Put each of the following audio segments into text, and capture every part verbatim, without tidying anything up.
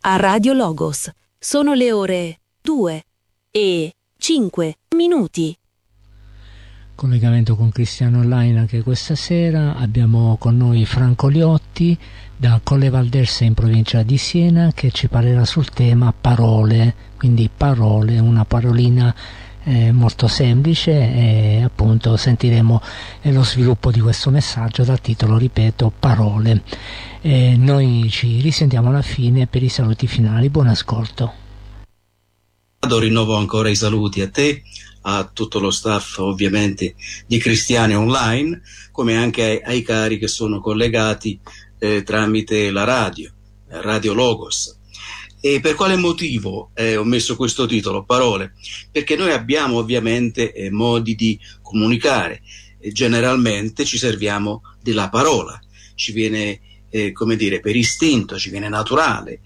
a Radio Logos. Sono le ore due e cinque minuti. Collegamento con Cristiano Online anche questa sera. Abbiamo con noi Franco Liotti da Colle Valdersa in provincia di Siena, che ci parlerà sul tema parole, quindi parole, una parolina eh, molto semplice, e appunto sentiremo eh, lo sviluppo di questo messaggio dal titolo, ripeto, parole. Eh, noi ci risentiamo alla fine per i saluti finali. Buon ascolto. Rinnovo ancora i saluti a te, a tutto lo staff ovviamente di Cristiani Online, come anche ai, ai cari che sono collegati eh, tramite la radio, Radio Logos. E per quale motivo eh, ho messo questo titolo, parole? Perché noi abbiamo ovviamente eh, modi di comunicare, e generalmente ci serviamo della parola, ci viene eh, come dire, per istinto, ci viene naturale.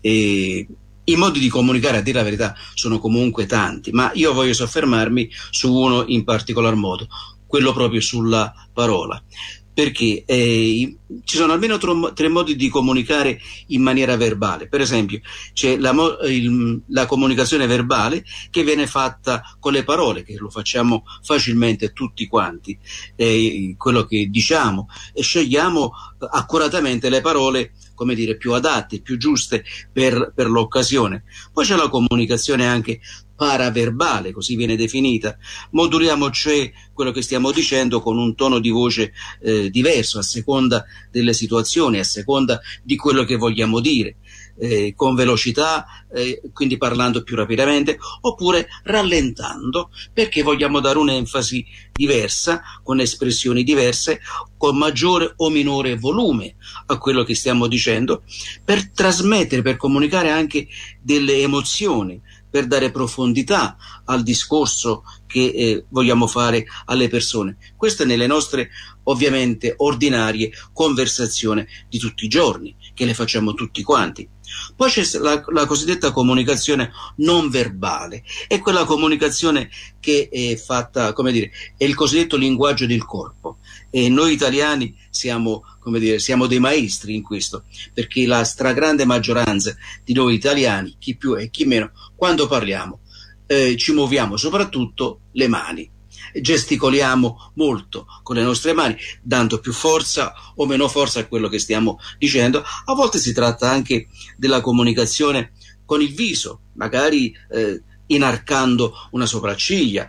E i modi di comunicare, a dire la verità, sono comunque tanti, ma io voglio soffermarmi su uno in particolar modo, quello proprio sulla parola, perché eh, ci sono almeno tro- tre modi di comunicare in maniera verbale. Per esempio, c'è la, mo- il, la comunicazione verbale che viene fatta con le parole, che lo facciamo facilmente tutti quanti, eh, quello che diciamo, e scegliamo accuratamente le parole, come dire, più adatte, più giuste per, per l'occasione. Poi c'è la comunicazione anche paraverbale, così viene definita. Moduliamo cioè quello che stiamo dicendo con un tono di voce eh, diverso a seconda delle situazioni, a seconda di quello che vogliamo dire, eh, con velocità, eh, quindi parlando più rapidamente, oppure rallentando perché vogliamo dare un'enfasi diversa, con espressioni diverse, con maggiore o minore volume a quello che stiamo dicendo, per trasmettere, per comunicare anche delle emozioni, per dare profondità al discorso che eh, vogliamo fare alle persone. Questo è nelle nostre, ovviamente, ordinarie conversazioni di tutti i giorni, che le facciamo tutti quanti. Poi c'è la, la cosiddetta comunicazione non verbale, è quella comunicazione che è fatta, come dire, è il cosiddetto linguaggio del corpo. E noi italiani siamo, come dire, siamo dei maestri in questo, perché la stragrande maggioranza di noi italiani, chi più e chi meno, quando parliamo eh, ci muoviamo soprattutto le mani, gesticoliamo molto con le nostre mani, dando più forza o meno forza a quello che stiamo dicendo. A volte si tratta anche della comunicazione con il viso, magari eh, inarcando una sopracciglia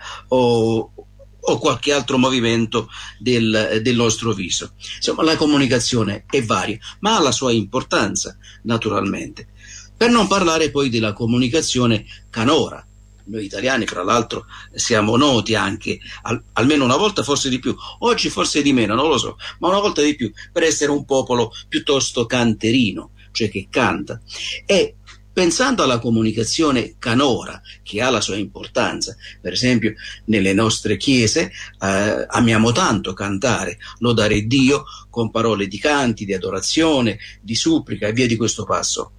o o qualche altro movimento del, del nostro viso. Insomma, la comunicazione è varia, ma ha la sua importanza, naturalmente. Per non parlare poi della comunicazione canora. Noi italiani, fra l'altro, siamo noti anche, al, almeno una volta, forse di più, oggi forse di meno, non lo so, ma una volta di più, per essere un popolo piuttosto canterino, cioè che canta. E pensando alla comunicazione canora, che ha la sua importanza, per esempio nelle nostre chiese eh, amiamo tanto cantare, lodare Dio con parole di canti, di adorazione, di supplica e via di questo passo.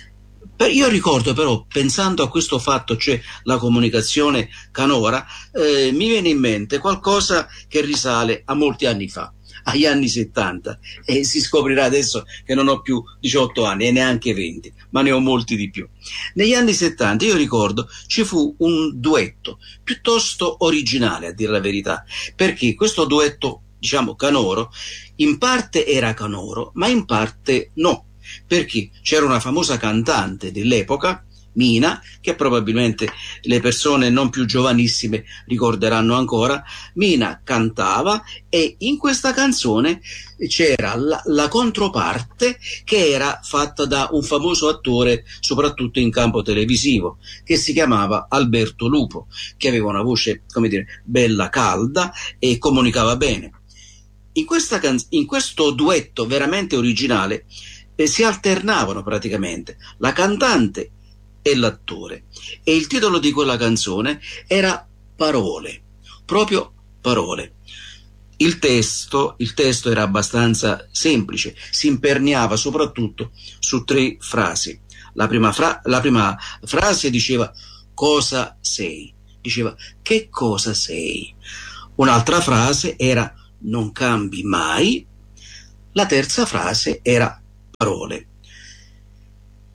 Io ricordo però, pensando a questo fatto, cioè la comunicazione canora, eh, mi viene in mente qualcosa che risale a molti anni fa, agli anni settanta, e si scoprirà adesso che non ho più diciotto anni e neanche venti, ma ne ho molti di più. Negli anni settanta, io ricordo, ci fu un duetto piuttosto originale, a dire la verità, perché questo duetto, diciamo canoro, in parte era canoro, ma in parte no, perché c'era una famosa cantante dell'epoca, Mina, che probabilmente le persone non più giovanissime ricorderanno ancora. Mina cantava e in questa canzone c'era la, la controparte, che era fatta da un famoso attore, soprattutto in campo televisivo, che si chiamava Alberto Lupo, che aveva una voce, come dire, bella, calda e comunicava bene. In, questa can- in questo duetto veramente originale eh, si alternavano praticamente la cantante e l'attore, e il titolo di quella canzone era Parole, proprio Parole. Il testo, il testo era abbastanza semplice, si imperniava soprattutto su tre frasi. La prima, fra- la prima frase diceva cosa sei, diceva che cosa sei. Un'altra frase era non cambi mai. La terza frase era parole.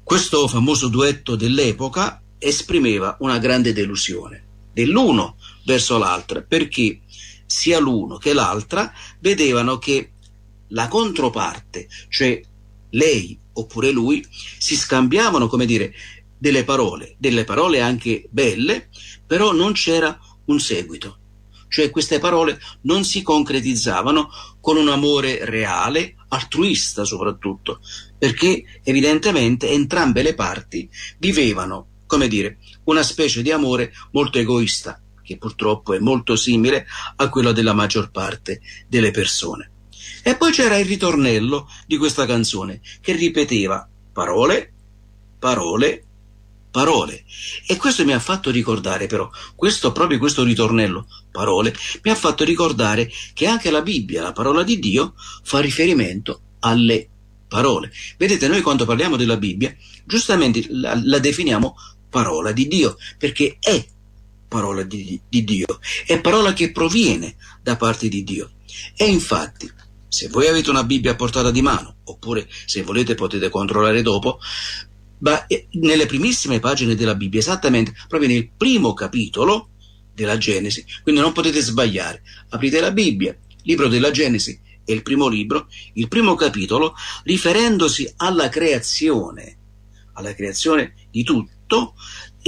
Questo famoso duetto dell'epoca esprimeva una grande delusione dell'uno verso l'altra, perché sia l'uno che l'altra vedevano che la controparte, cioè lei oppure lui, si scambiavano, come dire, delle parole, delle parole anche belle, però non c'era un seguito. Cioè queste parole non si concretizzavano con un amore reale, altruista soprattutto, perché evidentemente entrambe le parti vivevano, come dire, una specie di amore molto egoista, che purtroppo è molto simile a quello della maggior parte delle persone. E poi c'era il ritornello di questa canzone che ripeteva parole, parole, parole. E questo mi ha fatto ricordare però, questo proprio questo ritornello, parole, mi ha fatto ricordare che anche la Bibbia, la parola di Dio, fa riferimento alle parole. Vedete, noi quando parliamo della Bibbia, giustamente la, la definiamo parola di Dio, perché è parola di, di Dio, è parola che proviene da parte di Dio. E infatti, se voi avete una Bibbia a portata di mano, oppure se volete potete controllare dopo, ma nelle primissime pagine della Bibbia, esattamente proprio nel primo capitolo della Genesi, quindi non potete sbagliare, aprite la Bibbia, libro della Genesi è il primo libro, il primo capitolo, riferendosi alla creazione, alla creazione di tutto,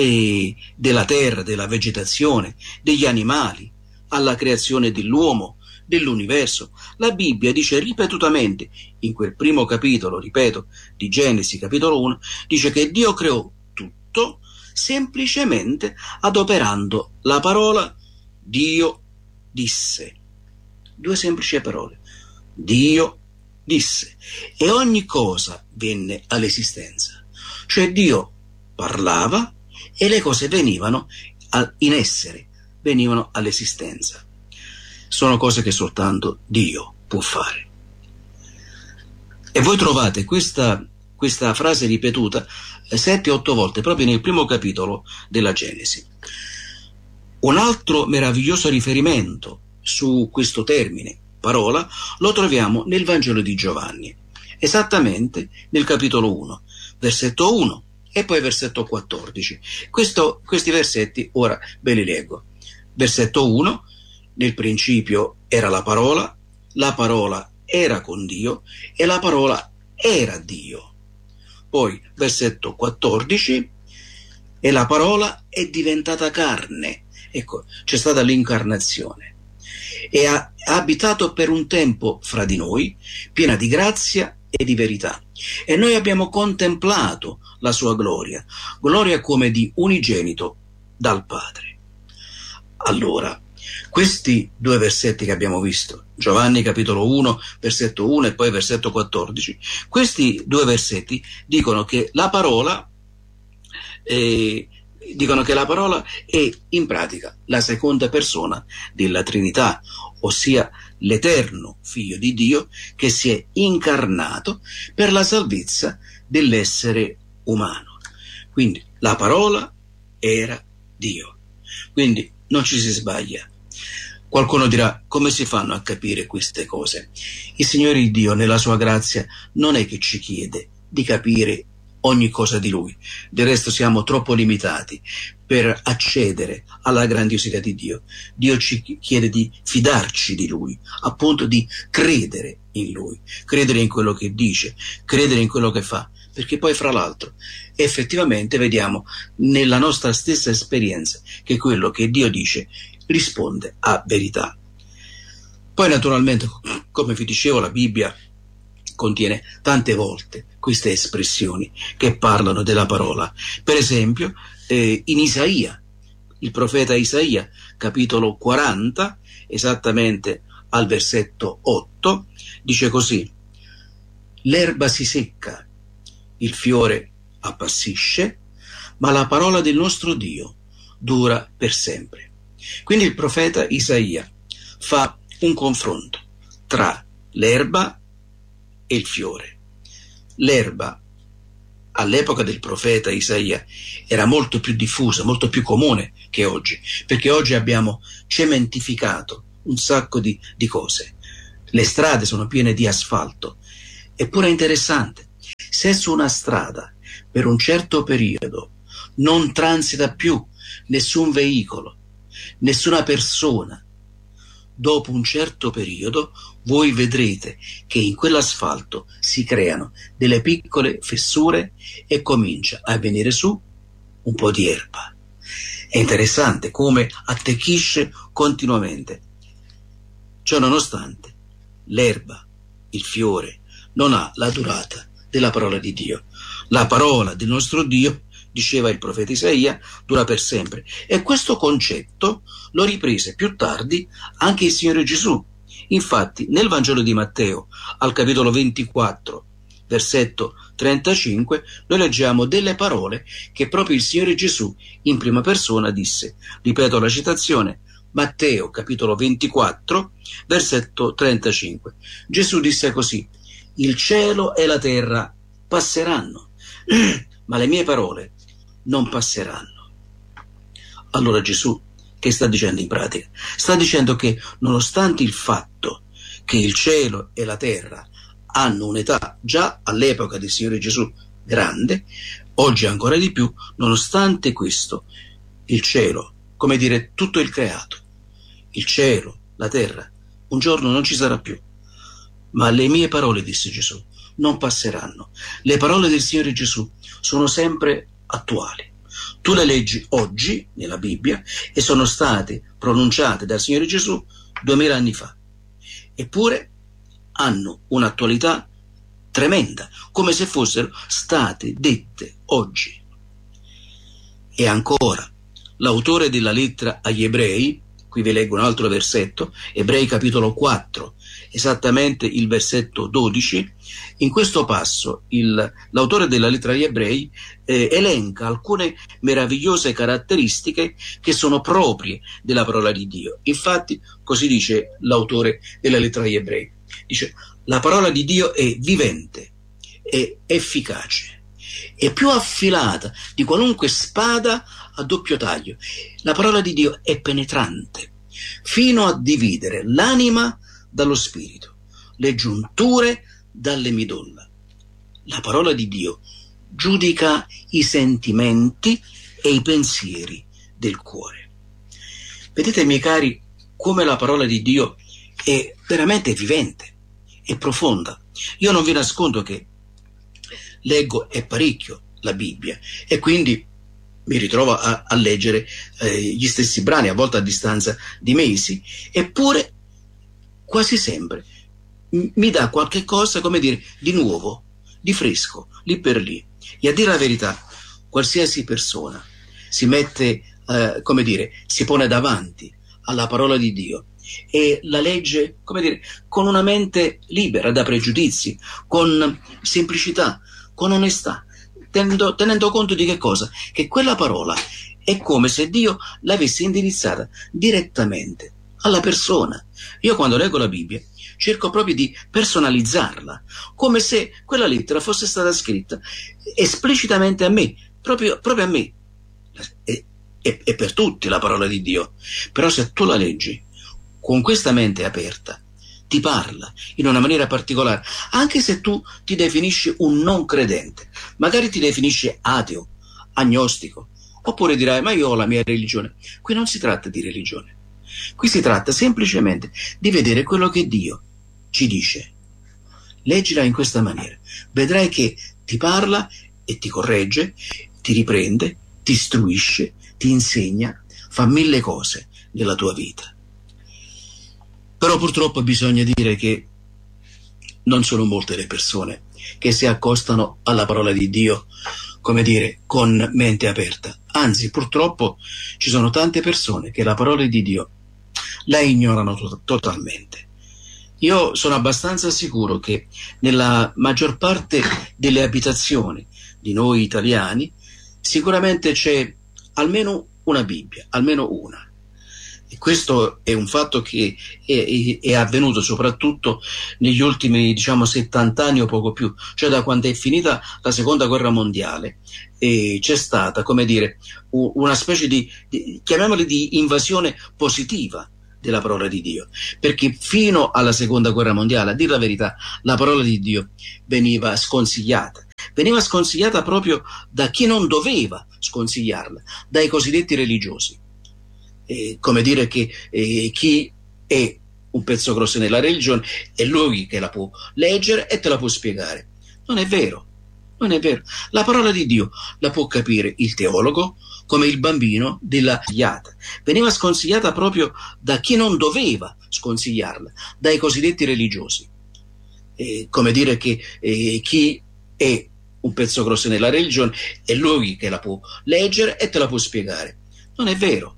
e della terra, della vegetazione, degli animali, alla creazione dell'uomo, dell'universo. La Bibbia dice ripetutamente, in quel primo capitolo, ripeto, di Genesi, capitolo uno, dice che Dio creò tutto semplicemente adoperando la parola Dio disse. Due semplici parole. Dio disse. E ogni cosa venne all'esistenza. Cioè Dio parlava e le cose venivano in essere, venivano all'esistenza. Sono cose che soltanto Dio può fare. E voi trovate questa, questa frase ripetuta sette otto volte proprio nel primo capitolo della Genesi. Un altro meraviglioso riferimento su questo termine, parola, lo troviamo nel Vangelo di Giovanni, esattamente nel capitolo uno, versetto uno e poi versetto quattordici. Questo, questi versetti ora ve li leggo. Versetto uno: nel principio era la parola, la parola era con Dio e la parola era Dio. Poi versetto quattordici: e la parola è diventata carne. Ecco, c'è stata l'incarnazione e ha abitato per un tempo fra di noi, piena di grazia e di verità. E noi abbiamo contemplato la sua gloria, gloria come di unigenito dal Padre. Allora, questi due versetti che abbiamo visto, Giovanni capitolo uno, versetto uno e poi versetto quattordici, questi due versetti dicono che la parola eh, dicono che la parola è in pratica la seconda persona della Trinità, ossia l'eterno Figlio di Dio che si è incarnato per la salvezza dell'essere umano. Quindi la parola era Dio. Quindi non ci si sbaglia. Qualcuno dirà: come si fanno a capire queste cose? Il Signore Dio nella sua grazia non è che ci chiede di capire ogni cosa di Lui. Del resto siamo troppo limitati per accedere alla grandiosità di Dio. Dio ci chiede di fidarci di Lui, appunto di credere in Lui, credere in quello che dice, credere in quello che fa, perché poi fra l'altro effettivamente vediamo nella nostra stessa esperienza che quello che Dio dice risponde a verità. Poi naturalmente, come vi dicevo, la Bibbia contiene tante volte queste espressioni che parlano della parola. Per esempio eh, in Isaia, il profeta Isaia, capitolo quaranta, esattamente al versetto otto, dice così: l'erba si secca, il fiore appassisce, ma la parola del nostro Dio dura per sempre. Quindi il profeta Isaia fa un confronto tra l'erba e il fiore. L'erba all'epoca del profeta Isaia era molto più diffusa, molto più comune che oggi, perché oggi abbiamo cementificato un sacco di, di cose. Le strade sono piene di asfalto. Eppure è interessante, se su una strada per un certo periodo non transita più nessun veicolo, nessuna persona, dopo un certo periodo voi vedrete che in quell'asfalto si creano delle piccole fessure e comincia a venire su un po' di erba. È interessante come attecchisce continuamente. Ciò nonostante, l'erba, il fiore, non ha la durata della parola di Dio. La parola del nostro Dio, diceva il profeta Isaia, dura per sempre. E questo concetto lo riprese più tardi anche il Signore Gesù. Infatti, nel Vangelo di Matteo, al capitolo ventiquattro, versetto trentacinque, noi leggiamo delle parole che proprio il Signore Gesù in prima persona disse. Ripeto la citazione, Matteo capitolo ventiquattro, versetto trentacinque. Gesù disse così: il cielo e la terra passeranno, ma le mie parole non passeranno. Allora Gesù che sta dicendo in pratica? Sta dicendo che nonostante il fatto che il cielo e la terra hanno un'età già all'epoca del Signore Gesù grande, oggi ancora di più, nonostante questo, il cielo, come dire tutto il creato, il cielo, la terra, un giorno non ci sarà più. Ma le mie parole, disse Gesù, non passeranno. Le parole del Signore Gesù sono sempre attuali. Tu le leggi oggi nella Bibbia e sono state pronunciate dal Signore Gesù duemila anni fa. Eppure hanno un'attualità tremenda, come se fossero state dette oggi. E ancora, l'autore della lettera agli Ebrei, qui vi leggo un altro versetto, Ebrei capitolo quattro, esattamente il versetto dodici, in questo passo il, l'autore della lettera agli Ebrei eh, elenca alcune meravigliose caratteristiche che sono proprie della parola di Dio. Infatti, così dice l'autore della lettera agli Ebrei, dice: la parola di Dio è vivente, è efficace, è più affilata di qualunque spada a doppio taglio. La parola di Dio è penetrante, fino a dividere l'anima dallo spirito, le giunture dalle midolla. La parola di Dio giudica i sentimenti e i pensieri del cuore. Vedete, miei cari, come la parola di Dio è veramente vivente e profonda. Io non vi nascondo che leggo è parecchio la Bibbia e quindi mi ritrovo a, a leggere eh, gli stessi brani, a volte a distanza di mesi, eppure quasi sempre m- mi dà qualche cosa, come dire, di nuovo, di fresco, lì per lì. E a dire la verità, qualsiasi persona si mette, eh, come dire, si pone davanti alla parola di Dio e la legge, come dire, con una mente libera da pregiudizi, con semplicità, con onestà, tenendo, tenendo conto di che cosa? Che quella parola è come se Dio l'avesse indirizzata direttamente alla persona. Io quando leggo la Bibbia cerco proprio di personalizzarla, come se quella lettera fosse stata scritta esplicitamente a me, proprio, proprio a me. È, è, è per tutti la parola di Dio, però se tu la leggi con questa mente aperta, ti parla in una maniera particolare, anche se tu ti definisci un non credente, magari ti definisci ateo, agnostico, oppure dirai: ma io ho la mia religione. Qui non si tratta di religione, qui si tratta semplicemente di vedere quello che Dio ci dice. Leggila in questa maniera, vedrai che ti parla e ti corregge, ti riprende, ti istruisce, ti insegna, fa mille cose nella tua vita. Però purtroppo bisogna dire che non sono molte le persone che si accostano alla parola di Dio, come dire, con mente aperta. Anzi, purtroppo ci sono tante persone che la parola di Dio la ignorano to- totalmente. Io sono abbastanza sicuro che nella maggior parte delle abitazioni di noi italiani sicuramente c'è almeno una Bibbia, almeno una. E questo è un fatto che è, è, è avvenuto soprattutto negli ultimi, diciamo, settanta anni o poco più, cioè da quando è finita la seconda guerra mondiale. E c'è stata, come dire, una specie di, di chiamiamoli di invasione positiva della parola di Dio, perché fino alla seconda guerra mondiale, a dire la verità, la parola di Dio veniva sconsigliata, veniva sconsigliata proprio da chi non doveva sconsigliarla, dai cosiddetti religiosi. Eh, come dire che eh, chi è un pezzo grosso nella religione è lui che la può leggere e te la può spiegare. Non è vero, non è vero. La parola di Dio la può capire il teologo come il bambino della sconsigliata. Veniva sconsigliata proprio da chi non doveva sconsigliarla, dai cosiddetti religiosi. Eh, come dire che eh, chi è un pezzo grosso nella religione è lui che la può leggere e te la può spiegare. Non è vero.